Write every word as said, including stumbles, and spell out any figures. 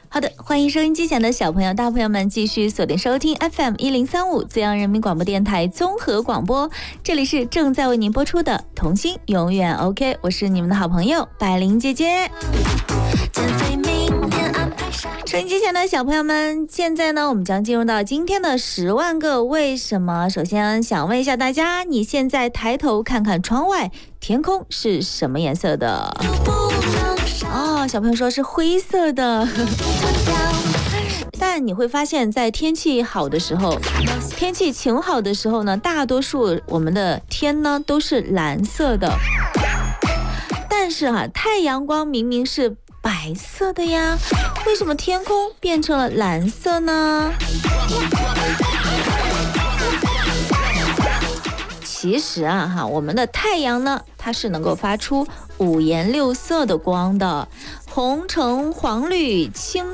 好的，欢迎收音机前的小朋友、大朋友们继续锁定收听 F M 一零三五资阳人民广播电台综合广播，这里是正在为您播出的童心永远 OK， 我是你们的好朋友百灵姐姐。收音机前的小朋友们，现在呢，我们将进入到今天的十万个为什么。首先想问一下大家，你现在抬头看看窗外，天空是什么颜色的？哦，小朋友说是灰色的。但你会发现在天气好的时候，天气晴好的时候呢，大多数我们的天呢都是蓝色的。但是啊，太阳光明明是白色的呀，为什么天空变成了蓝色呢？其实啊哈，我们的太阳呢，它是能够发出五颜六色的光的，红橙黄绿青